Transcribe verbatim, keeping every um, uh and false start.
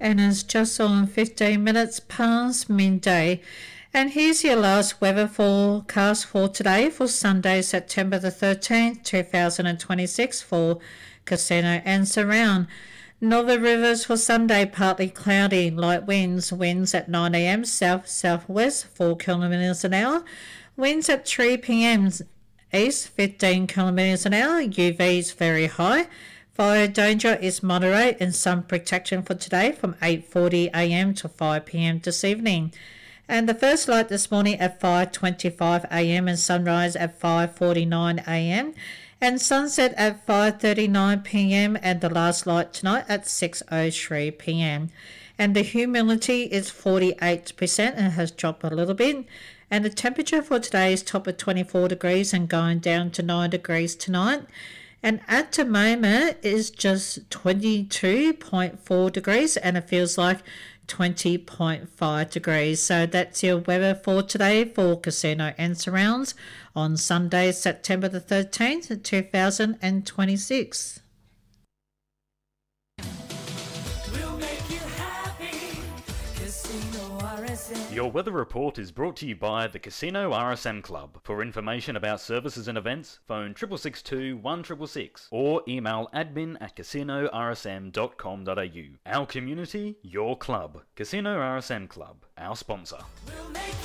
and it's just on fifteen minutes past midday. And here's your last weather forecast for today, for Sunday, September the thirteenth, two thousand twenty-six, for Casino and surround. Northern Rivers for Sunday, partly cloudy, light winds, winds at nine a m south-southwest, four kilometres an hour, winds at three p m east, fifteen kilometres an hour, U V is very high. Fire danger is moderate, and sun protection for today from eight forty a m to five p m this evening. And the first light this morning at five twenty-five a m and sunrise at five forty-nine a m and sunset at five thirty-nine p m and the last light tonight at six oh three p m And the humidity is forty-eight percent and has dropped a little bit. And the temperature for today is top of twenty-four degrees and going down to nine degrees tonight. And at the moment is just twenty-two point four degrees and it feels like twenty point five degrees. So that's your weather for today for Casino and surrounds on Sunday, September the thirteenth, two thousand twenty-six. Your weather report is brought to you by the Casino R S M Club. For information about services and events, phone six six two, one six six six or email admin at casino r s m dot com dot a u. Our community, your club. Casino R S M Club, our sponsor.